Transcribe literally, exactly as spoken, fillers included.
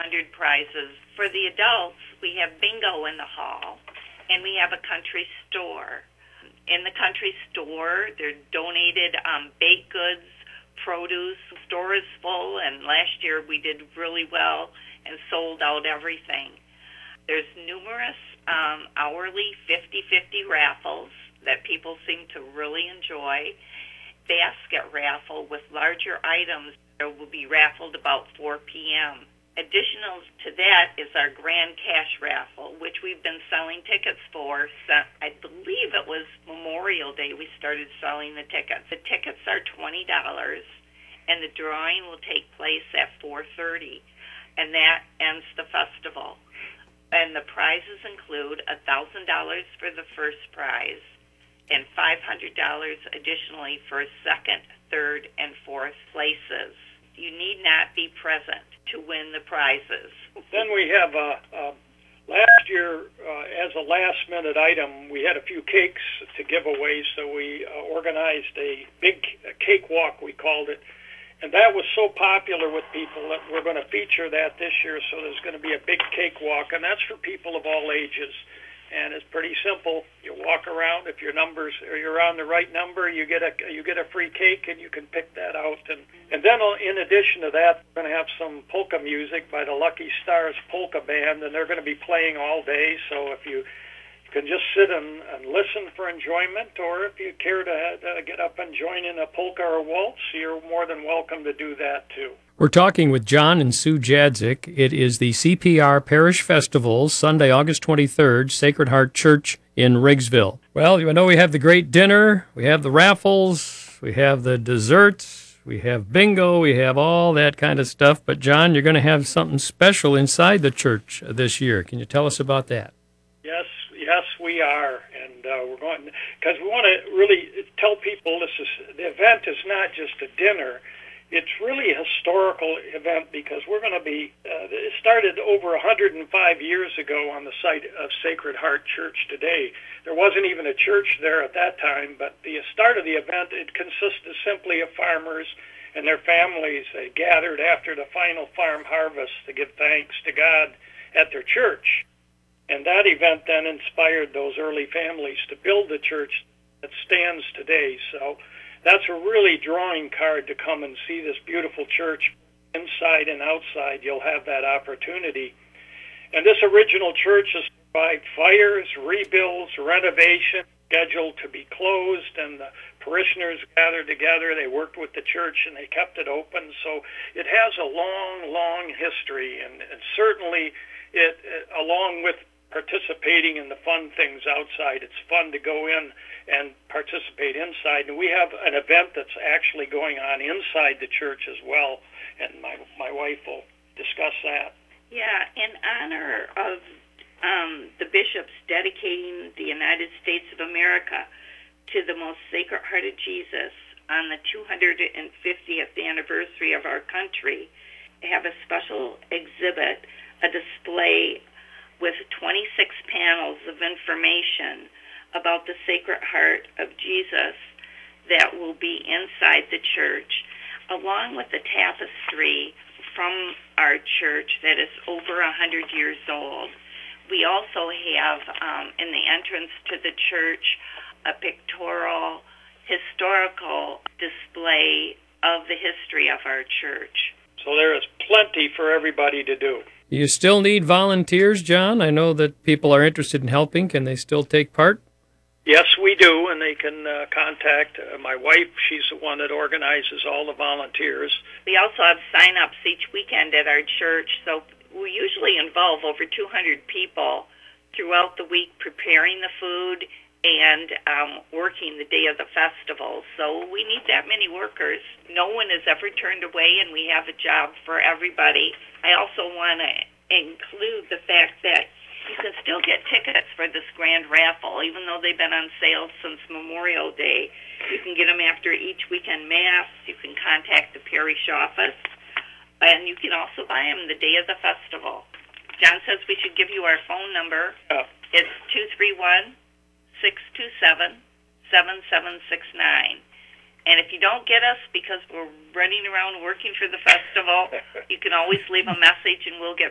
hundred prizes. For the adults, we have bingo in the hall, and we have a country store. In the country store, they're donated um, baked goods, produce. The store is full, and last year we did really well and sold out everything. There's numerous um, hourly fifty-fifty raffles that people seem to really enjoy. Basket raffle with larger items that will be raffled about four p.m. Additional to that is our grand cash raffle, which we've been selling tickets for since, I believe it was Memorial Day we started selling the tickets. The tickets are twenty dollars, and the drawing will take place at four thirty, and that ends the festival. And the prizes include one thousand dollars for the first prize and five hundred dollars additionally for second, third, and fourth places. You need not be present to win the prizes. Then we have, uh, uh, last year, uh, as a last-minute item, we had a few cakes to give away, so we uh, organized a big cake walk, we called it. And that was so popular with people that we're going to feature that this year, so there's going to be a big cake walk, and that's for people of all ages. And it's pretty simple. You walk around. If your numbers, or you're on the right number, you get a you get a free cake, and you can pick that out. And and then in addition to that, we're going to have some polka music by the Lucky Stars Polka Band, and they're going to be playing all day. So if you can just sit and, and listen for enjoyment, or if you care to uh, get up and join in a polka or waltz, you're more than welcome to do that too. We're talking with John and Sue Jadzik. It is the C P R Parish Festival, Sunday, August twenty-third, Sacred Heart Church in Riggsville. Well, you know we have the great dinner, we have the raffles, we have the desserts, we have bingo, we have all that kind of stuff. But, John, you're going to have something special inside the church this year. Can you tell us about that? Yes, yes, we are, and uh, we're going because we want to really tell people this is the event is not just a dinner. It's really a historical event because we're going to be, uh, it started over one hundred five years ago on the site of Sacred Heart Church today. There wasn't even a church there at that time, but the start of the event, it consisted simply of farmers and their families. They gathered after the final farm harvest to give thanks to God at their church. And that event then inspired those early families to build the church that stands today. So that's a really drawing card to come and see this beautiful church inside and outside. You'll have that opportunity. And this original church has survived fires, rebuilds, renovation, scheduled to be closed, and the parishioners gathered together. They worked with the church, and they kept it open. So it has a long, long history, and, and certainly it, it, along with participating in the fun things outside, it's fun to go in and participate inside. And we have an event that's actually going on inside the church as well, and my my wife will discuss that. Yeah, in honor of um, the bishops dedicating the United States of America to the most Sacred Heart of Jesus on the two hundred fiftieth anniversary of our country, they have a special exhibit, a display with twenty-six panels of information about the Sacred Heart of Jesus that will be inside the church, along with the tapestry from our church that is over one hundred years old. We also have um, in the entrance to the church a pictorial, historical display of the history of our church. So there is plenty for everybody to do. You still need volunteers, John? I know that people are interested in helping. Can they still take part? Yes, we do, and they can uh, contact uh, my wife. She's the one that organizes all the volunteers. We also have sign-ups each weekend at our church, so we usually involve over two hundred people throughout the week preparing the food and um, working the day of the festival. So we need that many workers. No one is ever turned away, and we have a job for everybody. I also want to include the fact that you can still get tickets for this grand raffle, even though they've been on sale since Memorial Day. You can get them after each weekend Mass. You can contact the parish office, and you can also buy them the day of the festival. John says we should give you our phone number. Uh, It's two three one, six two seven, seven seven six nine. And if you don't get us because we're running around working for the festival, you can always leave a message and we'll get